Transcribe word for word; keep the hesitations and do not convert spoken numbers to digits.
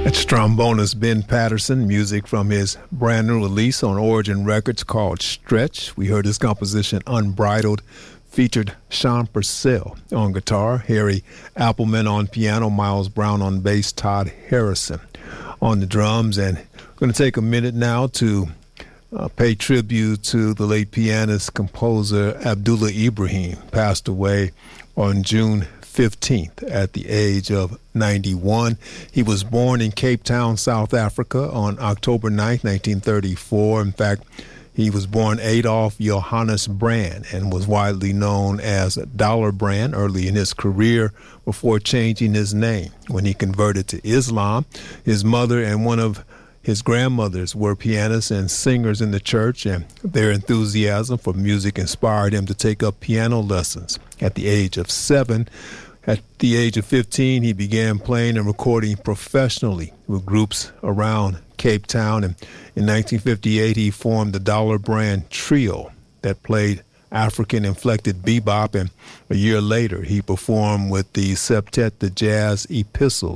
That's trombonist Ben Patterson, music from his brand new release on Origin Records called Stretch. We heard his composition Unbridled, featured Sean Purcell on guitar, Harry Appleman on piano, Miles Brown on bass, Todd Harrison on the drums. And we're going to take a minute now to uh, pay tribute to the late pianist, composer Abdullah Ibrahim, passed away on June fifteenth at the age of ninety-one. He was born in Cape Town, South Africa on October ninth, nineteen thirty-four. In fact, he was born Adolf Johannes Brand and was widely known as Dollar Brand early in his career before changing his name when he converted to Islam. His mother and one of his grandmothers were pianists and singers in the church, and their enthusiasm for music inspired him to take up piano lessons at the age of seven. At the age of fifteen, he began playing and recording professionally with groups around Cape Town, and in nineteen fifty-eight, he formed the Dollar Brand Trio that played African-inflected bebop, and a year later, he performed with the Septet the Jazz Epistles.